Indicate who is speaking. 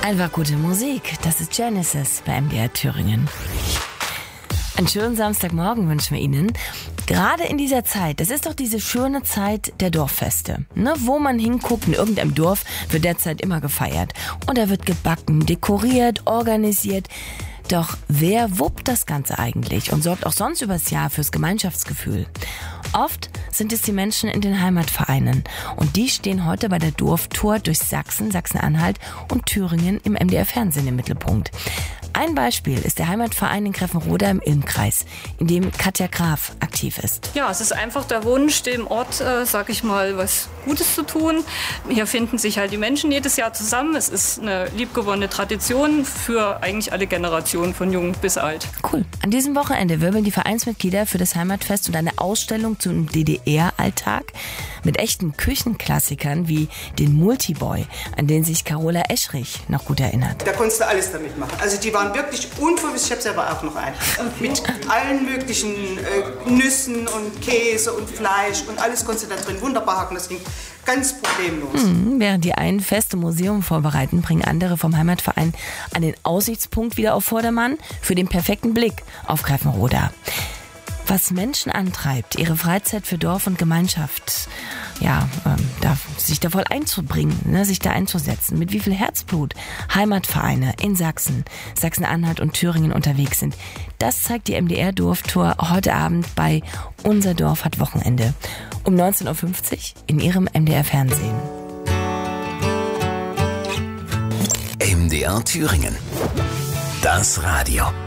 Speaker 1: Einfach gute Musik. Das ist Genesis bei MDR Thüringen. Einen schönen Samstagmorgen wünschen wir Ihnen. Gerade in dieser Zeit, das ist doch diese schöne Zeit der Dorffeste. Ne? Wo man hinguckt, in irgendeinem Dorf wird derzeit immer gefeiert. Und da wird gebacken, dekoriert, organisiert. Doch wer wuppt das Ganze eigentlich und sorgt auch sonst übers Jahr fürs Gemeinschaftsgefühl? Oft sind es die Menschen in den Heimatvereinen. Und die stehen heute bei der Dorftour durch Sachsen, Sachsen-Anhalt und Thüringen im MDR-Fernsehen im Mittelpunkt. Ein Beispiel ist der Heimatverein in Greffenroda im Ilmkreis, in dem Katja Graf aktiv ist.
Speaker 2: Ja, es ist einfach der Wunsch, dem Ort, sag ich mal, was Gutes zu tun. Hier finden sich halt die Menschen jedes Jahr zusammen. Es ist eine liebgewonnene Tradition für eigentlich alle Generationen, von jung bis alt.
Speaker 1: Cool. An diesem Wochenende wirbeln die Vereinsmitglieder für das Heimatfest und eine Ausstellung zum DDR-Alltag mit echten Küchenklassikern wie den Multiboy, an den sich Carola Eschrich noch gut erinnert.
Speaker 3: Da konntest du alles damit machen. Also die waren wirklich unverwüstlich. Ich habe selber auch noch einen. Mit allen möglichen Nüssen und Käse und Fleisch und alles konntest du da drin wunderbar hacken. Das ging ganz problemlos.
Speaker 1: Während die einen Fest im Museum vorbereiten, bringen andere vom Heimatverein einen Aussichtspunkt wieder auf Vordermann für den perfekten Blick auf Greffenroda. Was Menschen antreibt, ihre Freizeit für Dorf und Gemeinschaft, sich da voll einzubringen, sich da einzusetzen, mit wie viel Herzblut Heimatvereine in Sachsen, Sachsen-Anhalt und Thüringen unterwegs sind. Das zeigt die MDR-Dorftour heute Abend bei Unser Dorf hat Wochenende um 19.50 Uhr in Ihrem MDR-Fernsehen.
Speaker 4: MDR Thüringen. Das Radio.